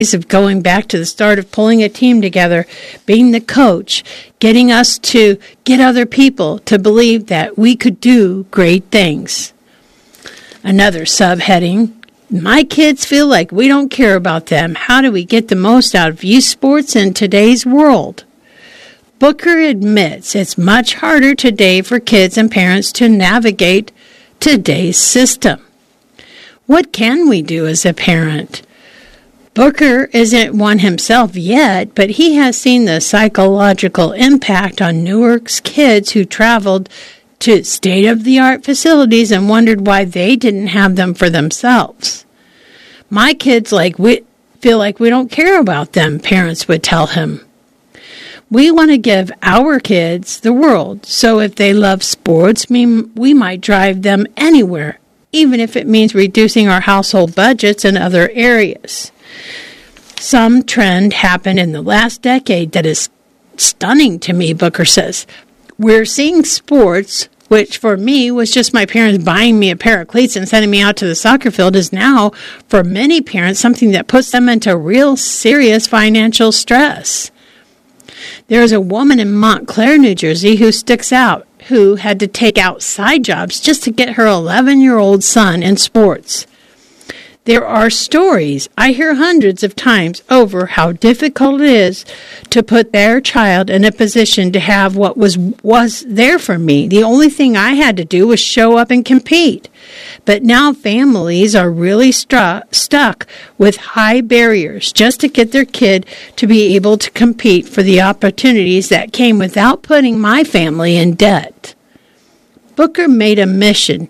of going back to the start of pulling a team together, being the coach, getting us to get other people to believe that we could do great things. Another subheading, my kids feel like we don't care about them. How do we get the most out of youth sports in today's world? Booker admits it's much harder today for kids and parents to navigate today's system. What can we do as a parent? Booker isn't one himself yet, but he has seen the psychological impact on Newark's kids who traveled to state-of-the-art facilities and wondered why they didn't have them for themselves. My kids feel like we don't care about them, parents would tell him. We want to give our kids the world, so if they love sports, we might drive them anywhere, even if it means reducing our household budgets in other areas. Some trend happened in the last decade that is stunning to me, Booker says. We're seeing sports, which for me was just my parents buying me a pair of cleats and sending me out to the soccer field, is now, for many parents, something that puts them into real serious financial stress. There is a woman in Montclair, New Jersey, who sticks out, who had to take outside jobs just to get her 11-year-old son in sports. There are stories I hear hundreds of times over how difficult it is to put their child in a position to have what was there for me. The only thing I had to do was show up and compete. But now families are really stuck with high barriers just to get their kid to be able to compete for the opportunities that came without putting my family in debt. Booker made it a mission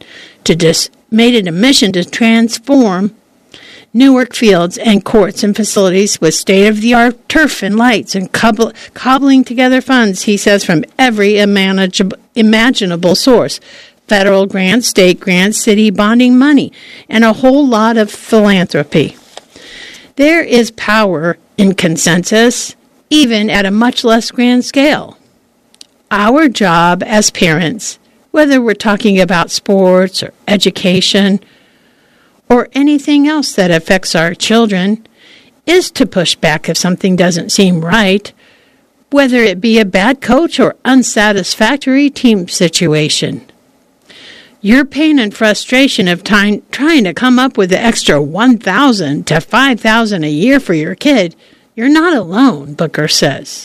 to transform Newark fields and courts and facilities with state-of-the-art turf and lights and cobbling together funds, he says, from every imaginable source. Federal grants, state grants, city bonding money, and a whole lot of philanthropy. There is power in consensus, even at a much less grand scale. Our job as parents, whether we're talking about sports or education or anything else that affects our children, is to push back if something doesn't seem right, whether it be a bad coach or unsatisfactory team situation. Your pain and frustration of trying to come up with the extra $1,000 to $5,000 a year for your kid, you're not alone, Booker says.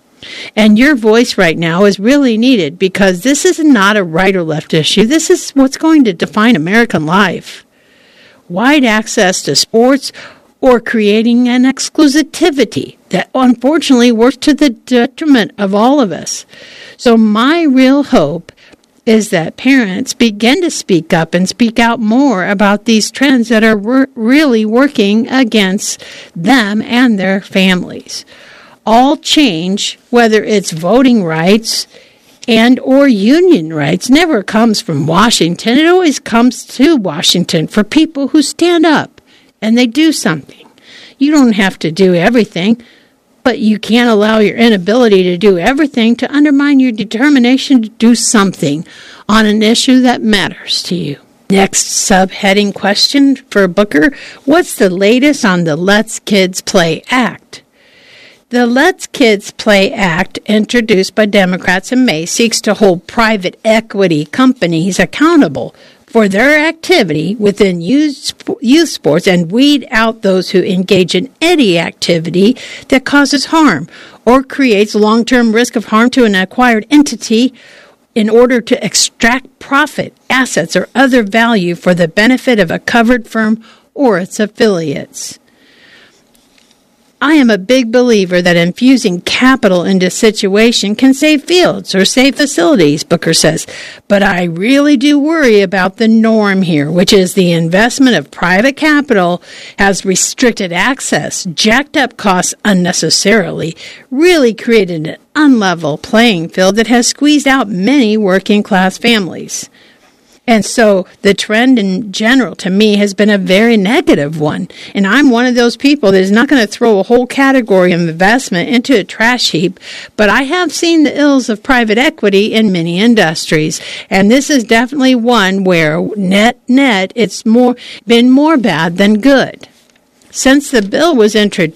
And your voice right now is really needed because this is not a right or left issue. This is what's going to define American life. Wide access to sports or creating an exclusivity that unfortunately works to the detriment of all of us. So my real hope is that parents begin to speak up and speak out more about these trends that are really working against them and their families. All change, whether it's voting rights and or union rights, never comes from Washington. It always comes to Washington for people who stand up and they do something. You don't have to do everything, but you can't allow your inability to do everything to undermine your determination to do something on an issue that matters to you. Next subheading question for Booker: what's the latest on the Let's Kids Play Act? The Let's Kids Play Act, introduced by Democrats in May, seeks to hold private equity companies accountable for their activity within youth sports and weed out those who engage in any activity that causes harm or creates long-term risk of harm to an acquired entity in order to extract profit, assets, or other value for the benefit of a covered firm or its affiliates. I am a big believer that infusing capital into a situation can save fields or save facilities, Booker says. But I really do worry about the norm here, which is the investment of private capital has restricted access, jacked up costs unnecessarily, really created an unlevel playing field that has squeezed out many working-class families. And so the trend in general, to me, has been a very negative one. And I'm one of those people that is not going to throw a whole category of investment into a trash heap. But I have seen the ills of private equity in many industries. And this is definitely one where net, it's been more bad than good. Since the bill was introduced,